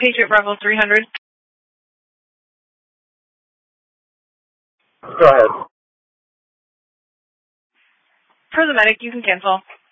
Patriot Bravo 300. Go ahead. For the medic, you can cancel.